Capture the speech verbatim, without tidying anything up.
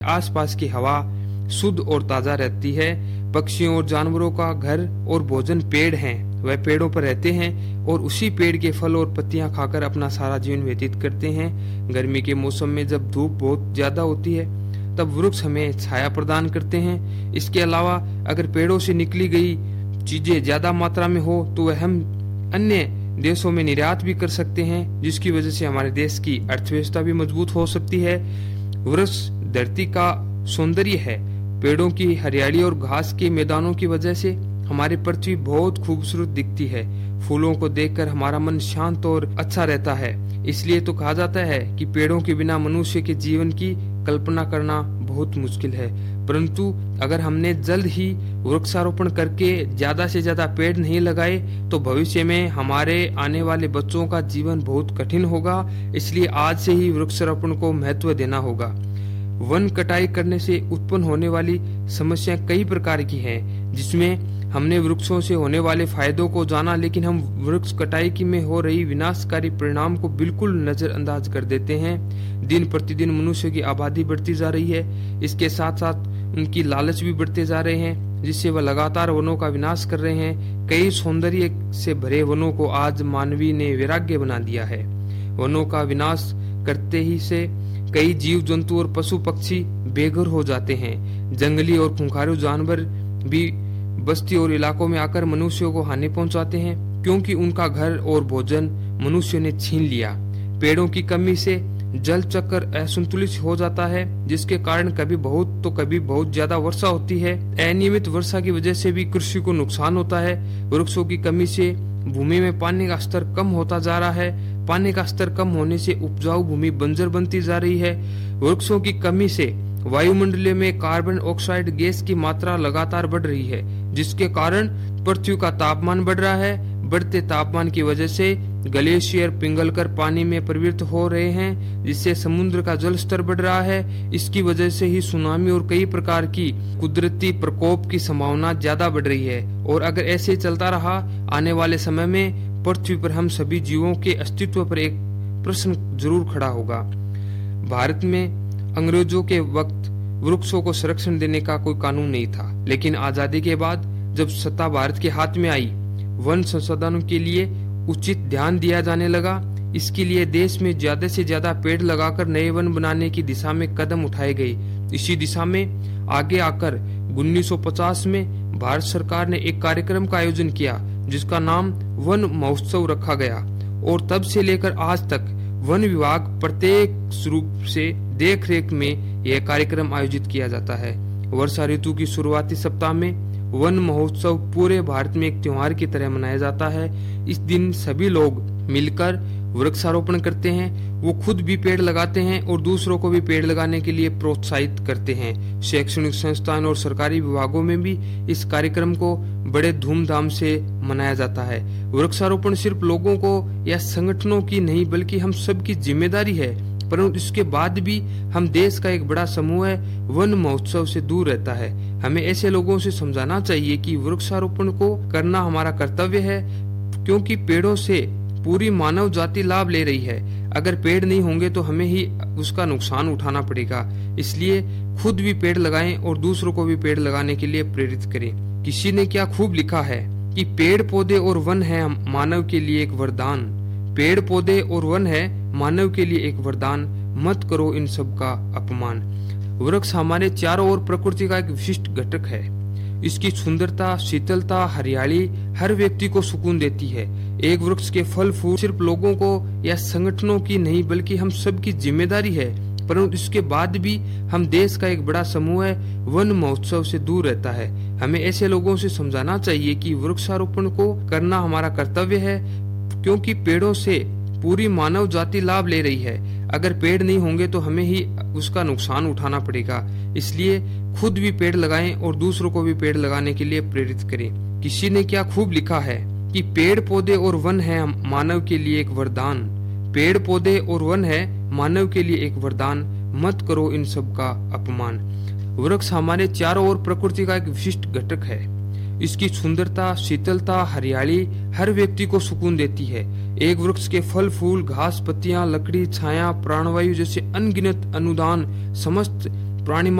आसपास की हवा शुद्ध और ताजा रहती है। पक्षियों और जानवरों का घर और भोजन पेड़ हैं। वह पेड़ों पर रहते हैं और उसी पेड़ के फल और पत्तियां खाकर अपना सारा जीवन व्यतीत करते हैं। गर्मी के मौसम में जब धूप बहुत ज्यादा होती है तब वृक्ष हमें छाया प्रदान करते हैं। इसके अलावा अगर पेड़ों से निकली गई चीजें ज्यादा मात्रा में हो तो वह हम अन्य देशों में निर्यात भी कर सकते हैं, जिसकी वजह से हमारे देश की अर्थव्यवस्था भी मजबूत हो सकती है। वृक्ष धरती का सौंदर्य है। पेड़ों की हरियाली और घास के मैदानों की वजह से हमारी पृथ्वी बहुत खूबसूरत दिखती है। फूलों को देखकर हमारा मन शांत और अच्छा रहता है। इसलिए तो कहा जाता है कि पेड़ों के बिना मनुष्य के जीवन की कल्पना करना बहुत मुश्किल है। परंतु अगर हमने जल्द ही वृक्षारोपण करके ज्यादा से ज्यादा पेड़ नहीं लगाए तो भविष्य में हमारे आने वाले बच्चों का जीवन बहुत कठिन होगा। इसलिए आज से ही वृक्षारोपण को महत्व देना होगा। वन कटाई करने से उत्पन्न होने वाली समस्या कई प्रकार की हैं, जिसमें हमने वृक्षों से होने वाले फायदों को जाना, लेकिन हम वृक्ष कटाई की में हो रही विनाशकारी परिणाम को बिल्कुल नजरअंदाज कर देते हैं। दिन प्रतिदिन मनुष्य की आबादी बढ़ती जा रही है। इसके साथ साथ उनकी लालच भी बढ़ते जा रहे हैं, जिससे वह लगातार वनों का विनाश कर रहे हैं। कई सौंदर्य से भरे वनों को आज मानवीय ने वैराग्य बना दिया है। वनों का विनाश करते ही से कई जीव जंतु और पशु पक्षी बेघर हो जाते हैं। जंगली और खूंखारू जानवर भी बस्ती और इलाकों में आकर मनुष्यों को हानि पहुंचाते हैं, क्योंकि उनका घर और भोजन मनुष्य ने छीन लिया। पेड़ों की कमी से जल चक्र असंतुलित हो जाता है, जिसके कारण कभी बहुत तो कभी बहुत ज्यादा वर्षा होती है। अनियमित वर्षा की वजह से भी कृषि को नुकसान होता है। वृक्षों की कमी से भूमि में पानी का स्तर कम होता जा रहा है। पानी का स्तर कम होने से उपजाऊ भूमि बंजर बनती जा रही है। वृक्षों की कमी से वायुमंडल में कार्बन ऑक्साइड गैस की मात्रा लगातार बढ़ रही है, जिसके कारण पृथ्वी का तापमान बढ़ रहा है। बढ़ते तापमान की वजह से ग्लेशियर पिघलकर पानी में परिवर्तित हो रहे हैं, जिससे समुद्र का जल स्तर बढ़ रहा है। इसकी वजह से ही सुनामी और कई प्रकार की कुदरती प्रकोप की संभावना ज्यादा बढ़ रही है। और अगर ऐसे चलता रहा आने वाले समय में पृथ्वी पर हम सभी जीवों के अस्तित्व पर एक प्रश्न जरूर खड़ा होगा। भारत में अंग्रेजों के वक्त वृक्षों को संरक्षण देने का कोई कानून नहीं था, लेकिन आजादी के बाद जब सत्ता भारत के हाथ में आई, वन संसाधनों के लिए उचित ध्यान दिया जाने लगा। इसके लिए देश में ज्यादा से ज्यादा पेड़ लगाकर नए वन बनाने की दिशा में कदम उठाए गए। इसी दिशा में आगे आकर उन्नीस सौ पचास में भारत सरकार ने एक कार्यक्रम का आयोजन किया, जिसका नाम वन महोत्सव रखा गया। और तब से लेकर आज तक वन विभाग प्रत्येक रूप से देख रेख में यह कार्यक्रम आयोजित किया जाता है। वर्षा ऋतु की शुरुआती सप्ताह में वन महोत्सव पूरे भारत में एक त्योहार की तरह मनाया जाता है। इस दिन सभी लोग मिलकर वृक्षारोपण करते हैं। वो खुद भी पेड़ लगाते हैं और दूसरों को भी पेड़ लगाने के लिए प्रोत्साहित करते हैं। शैक्षणिक संस्थान और सरकारी विभागों में भी इस कार्यक्रम को बड़े धूमधाम से मनाया जाता है। वृक्षारोपण सिर्फ लोगों को या संगठनों की नहीं बल्कि हम सबकी जिम्मेदारी है, परंतु इसके बाद भी हम देश का एक बड़ा समूह है वन महोत्सव से दूर रहता है। हमें ऐसे लोगों से समझाना चाहिए कि वृक्षारोपण को करना हमारा कर्तव्य है, क्योंकि पेड़ों से पूरी मानव जाति लाभ ले रही है। अगर पेड़ नहीं होंगे तो हमें ही उसका नुकसान उठाना पड़ेगा। इसलिए खुद भी पेड़ लगाएं और दूसरों को भी पेड़ लगाने के लिए प्रेरित करें। किसी ने क्या खूब लिखा है कि पेड़ पौधे और वन है मानव के लिए एक वरदान। पेड़ पौधे और वन है मानव के लिए एक वरदान, मत करो इन सब का अपमान। वृक्ष हमारे चारों ओर प्रकृति का एक विशिष्ट घटक है। इसकी सुंदरता, शीतलता, हरियाली हर व्यक्ति को सुकून देती है। एक वृक्ष के फल फूल सिर्फ लोगों को या संगठनों की नहीं बल्कि हम सबकी जिम्मेदारी है, परंतु इसके बाद भी हम देश का एक बड़ा समूह है वन महोत्सव से दूर रहता है। हमें ऐसे लोगों से समझाना चाहिए कि वृक्षारोपण को करना हमारा कर्तव्य है, क्योंकि पेड़ों से पूरी मानव जाति लाभ ले रही है। अगर पेड़ नहीं होंगे तो हमें ही उसका नुकसान उठाना पड़ेगा। इसलिए खुद भी पेड़ लगाएं और दूसरों को भी पेड़ लगाने के लिए प्रेरित करें। किसी ने क्या खूब लिखा है कि पेड़ पौधे और वन है मानव के लिए एक वरदान। पेड़ पौधे और वन है मानव के लिए एक वरदान, मत करो इन सब का अपमान। वृक्ष हमारे चारों ओर प्रकृति का एक विशिष्ट घटक है। इसकी सुंदरता, शीतलता, हरियाली हर व्यक्ति को सुकून देती है। एक वृक्ष के फल फूल, घास, पत्तियां, लकड़ी, छाया, प्राणवायु जैसे अनगिनत अनुदान समस्त प्राणी